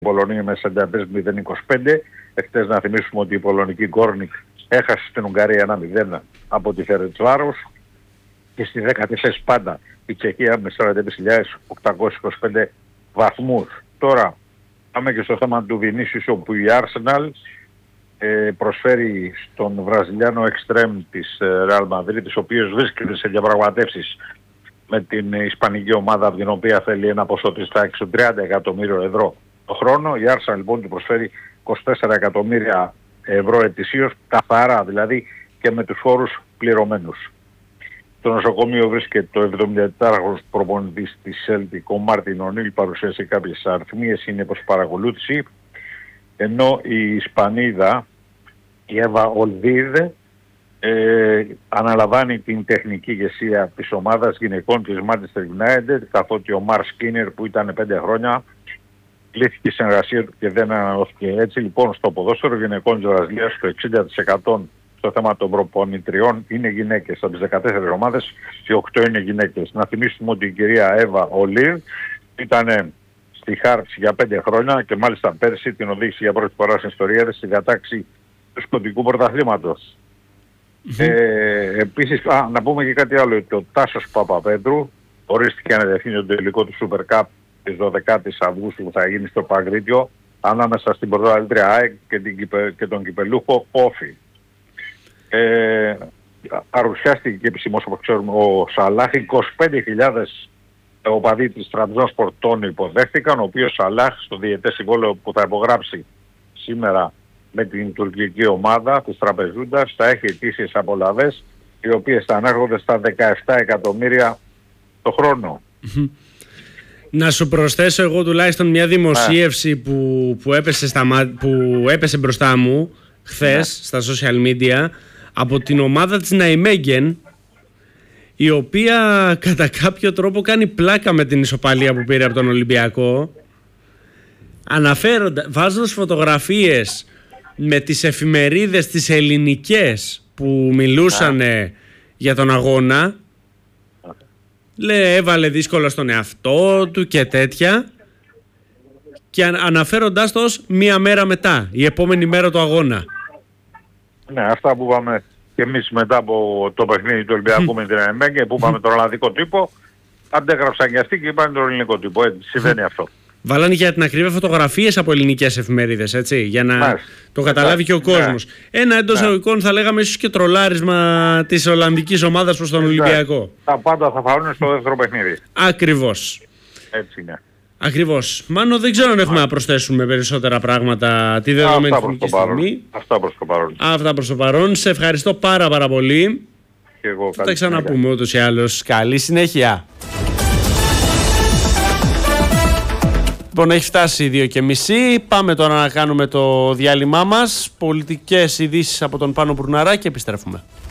Πολωνία με Σενταντές 0-25. Εχθές να θυμίσουμε ότι η πολωνική Γκόρνικ έχασε στην Ουγγαρία 1-0 από τη Φερεντσβάρος. Και στη 14 πάντα η Τσεχία με 40.825 βαθμούς. Τώρα πάμε και στο θέμα του Βινίσιους, όπου η Arsenal προσφέρει στον Βραζιλιάνο εξτρέμ της Real Madrid, ο οποίος βρίσκεται σε διαπραγματεύσεις με την ισπανική ομάδα, από την οποία θέλει ένα ποσό της τάξης των 30 εκατομμύριων ευρώ το χρόνο. Η Arsenal λοιπόν του προσφέρει 24 εκατομμύρια ευρώ ετησίως, καθαρά δηλαδή και με τους φόρους πληρωμένους. Στο νοσοκομείο βρίσκεται το 74χρονος προπονητής της Celtic, ο Μάρτιν Ονίλ, παρουσίασε κάποιες αριθμίες, είναι προς παρακολούθηση, ενώ η Ισπανίδα, η Εύα Ολδίδ, αναλαμβάνει την τεχνική ηγεσία της ομάδας γυναικών της Manchester United, καθότι ο Μαρ Σκίνερ, που ήταν 5 χρόνια, κλείθηκε η συνεργασία του και δεν ανανεώθηκε. Έτσι λοιπόν στο ποδόσφαιρο γυναικών της Βραζιλίας το 60% στο θέμα των προπονητριών είναι γυναίκες. Από τις 14 ομάδες οι 8 είναι γυναίκες. Να θυμίσουμε ότι η κυρία Εύα Ολίρ ήταν στη Χάρτς για 5 χρόνια και μάλιστα πέρσι την οδήγησε για πρώτη φορά στην ιστορία της στη διατάξη του σκοτικού πρωταθλήματος. Επίσης, να πούμε και κάτι άλλο, ότι ο Τάσος Παπαπέτρου ορίστηκε να διευθύνει το τελικό του Super Cup της 12ης Αυγούστου που θα γίνει στο Παγκρίτιο ανάμεσα στην πρωταθλήτρια ΑΕΚ και τον κυπελούχο Όφη. Παρουσιάστηκε και επισημώς, όπως ξέρουμε, ο Σαλάχ. 25.000 οπαδοί της Τρabzonspor τον υποδέχτηκαν, ο οποίος Σαλάχ στο διετές συμβόλαιο που θα υπογράψει σήμερα με την τουρκική ομάδα της Τραπεζούντας θα έχει ετήσιες απολαβές, οι οποίες θα ανέρχονται στα 17 εκατομμύρια το χρόνο. Να σου προσθέσω εγώ τουλάχιστον μια δημοσίευση που έπεσε μπροστά μου χθες στα social media από την ομάδα της Ναϊμέγγεν, η οποία κατά κάποιο τρόπο κάνει πλάκα με την ισοπαλία που πήρε από τον Ολυμπιακό, βάζοντας φωτογραφίες με τις εφημερίδες τις ελληνικές που μιλούσαν για τον αγώνα. Λέει έβαλε δύσκολα στον εαυτό του και τέτοια, και αναφέροντάς το ως μία μέρα μετά, η επόμενη μέρα του αγώνα. Ναι, αυτά που είπαμε και εμείς μετά από το παιχνίδι του Ολυμπιακού με την Ναϊμέγγεν, που είπαμε τον ολλανδικό τύπο, αντέγραψαν και αυτοί και είπαν τον ελληνικό τύπο. Έτσι συμβαίνει αυτό. Βάλανε για την ακρίβεια φωτογραφίες από ελληνικές εφημερίδες, έτσι, για να το καταλάβει και ο κόσμος. Ένα εντός εισαγωγικών θα λέγαμε ίσως και τρολάρισμα της Ολλανδικής ομάδας προς τον Ολυμπιακό. Τα πάντα θα φάουν στο δεύτερο παιχνίδι. Ακριβώς. Έτσι είναι. Ακριβώς. Μάνο, δεν ξέρω αν έχουμε να προσθέσουμε περισσότερα πράγματα τη δεδομένη χρονική στιγμή. Αυτά προς το παρόν. Αυτά προς το παρόν. Σε ευχαριστώ πάρα πολύ. Και εγώ, θα τα ξαναπούμε ούτως ή άλλως. Καλή συνέχεια. Λοιπόν, έχει φτάσει 2:30. Πάμε τώρα να κάνουμε το διάλειμμά μας. Πολιτικές ειδήσεις από τον Πάνο Μπουρναρά και επιστρέφουμε.